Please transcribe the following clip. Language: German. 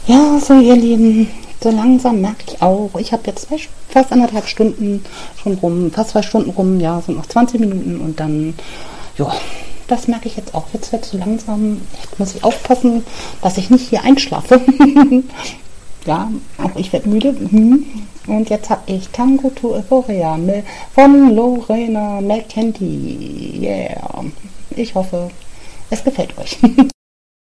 Ja, so ihr Lieben, so langsam merke ich auch, ich habe jetzt fast 1,5 Stunden schon rum, fast 2 Stunden rum, ja, sind noch 20 Minuten und dann, ja, das merke ich jetzt auch. Jetzt wird so langsam, echt muss ich aufpassen, dass ich nicht hier einschlafe. Ja, auch ich werde müde. Und jetzt habe ich Tango to Euphoria von Lorena McKenty. Yeah. Ich hoffe, es gefällt euch.